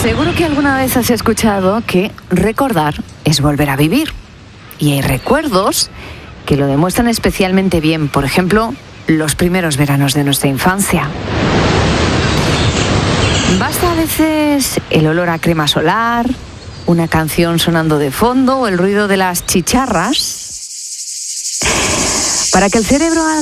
Seguro que alguna vez has escuchado que recordar es volver a vivir. Y hay recuerdos que lo demuestran especialmente bien. Por ejemplo, los primeros veranos de nuestra infancia. Basta a veces el olor a crema solar, una canción sonando de fondo o el ruido de las chicharras para que el cerebro